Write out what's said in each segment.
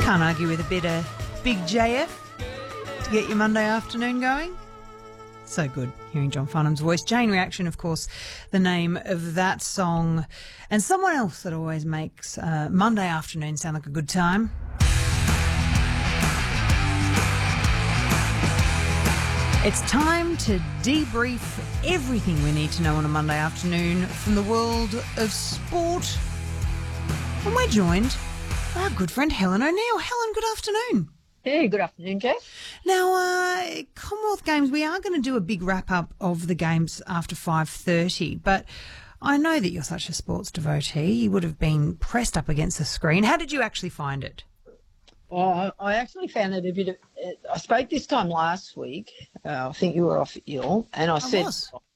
Can't argue with a bit of Big JF to get your Monday afternoon going. So good hearing John Farnham's voice. Jane Reaction, of course, the name of that song. And someone else that always makes Monday afternoon sound like a good time. It's time to debrief everything we need to know on a Monday afternoon from the world of sport. And we're joined by our good friend Helen O'Neill. Helen, good afternoon. Hey, good afternoon, Jess. Now, Commonwealth Games, we are going to do a big wrap-up of the Games after 5:30, but I know that you're such a sports devotee. You would have been pressed up against the screen. How did you actually find it? Well, I actually found it a bit of... I spoke this time last week. I think you were off ill, and I said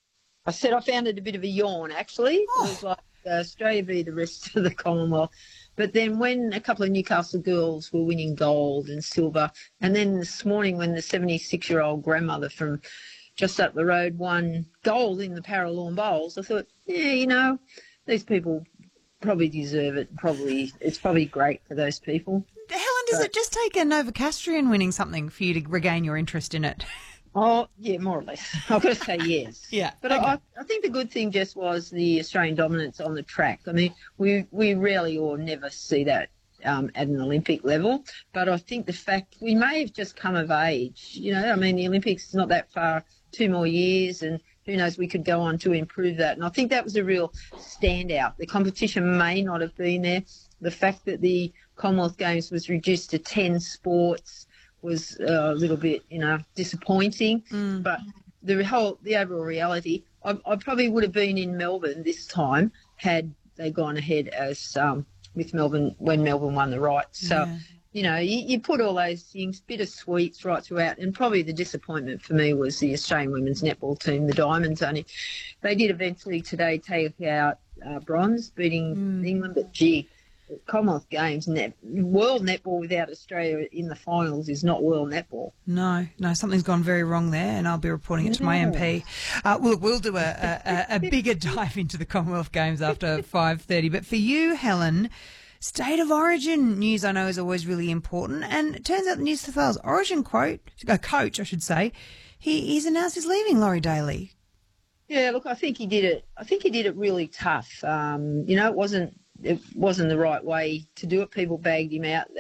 I found it a bit of a yawn, actually. It was like Australia v the rest of the Commonwealth. But then when a couple of Newcastle girls were winning gold and silver, and then this morning when the 76-year-old grandmother from just up the road won gold in the Paralawn Bowls, I thought, yeah, you know, these people probably deserve it. It's probably great for those people. Helen, does it just take a Novocastrian winning something for you to regain your interest in it? Oh, yeah, more or less. I've got to say yes. Yeah. But okay. I think the good thing, Jess, was the Australian dominance on the track. I mean, we rarely or never see that at an Olympic level. But I think the fact we may have just come of age, you know, I mean, the Olympics is not that far, 2 more years, and who knows, we could go on to improve that. And I think that was a real standout. The competition may not have been there. The fact that the Commonwealth Games was reduced to 10 sports was a little bit, you know, disappointing. But the overall reality, I probably would have been in Melbourne this time had they gone ahead as with Melbourne when Melbourne won the rights. So, you know, you put all those things, bittersweets right throughout, and probably the disappointment for me was the Australian women's netball team, the Diamonds. Only they did eventually today take out bronze, beating England, but gee, Commonwealth Games, world netball without Australia in the finals is not world netball. No, something's gone very wrong there, and I'll be reporting it to my MP. We'll do a bigger dive into the Commonwealth Games after 5:30. But for you, Helen, State of Origin news I know is always really important, and it turns out the New South Wales Origin coach, I should say, he's announced he's leaving Laurie Daly. Yeah, look, I think he did it really tough. You know, it wasn't the right way to do it. People bagged him out.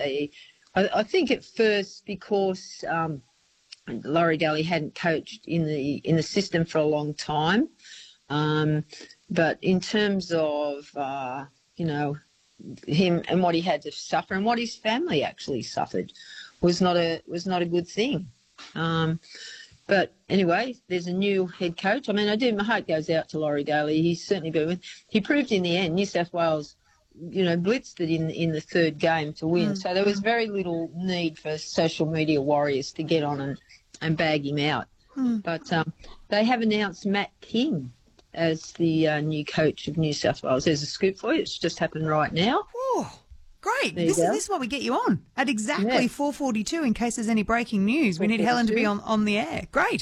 I think at first because Laurie Daly hadn't coached in the system for a long time, but in terms of you know, him and what he had to suffer and what his family actually suffered was not a good thing. But anyway, there's a new head coach. I mean, my heart goes out to Laurie Daly. He's certainly been with. He proved in the end New South Wales, you know, blitzed it in the third game to win. So there was very little need for social media warriors to get on and bag him out. But they have announced Matt King as the new coach of New South Wales. There's a scoop for you. It's just happened right now. Oh, great. This is why we get you on at exactly 4:42 in case there's any breaking news. We need Helen to be on the air. Great.